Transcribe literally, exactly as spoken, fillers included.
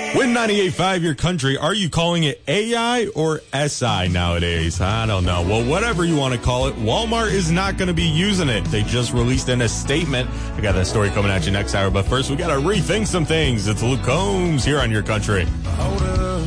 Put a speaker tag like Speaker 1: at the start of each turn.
Speaker 1: Win ninety-eight point five Your Country. Are you calling it A I or S I nowadays? I don't know. Well, whatever you want to call it, Walmart is not going to be using it. They just released in a statement. I got that story coming at you next hour. But first, we got to rethink some things. It's Luke Combs here on Your Country.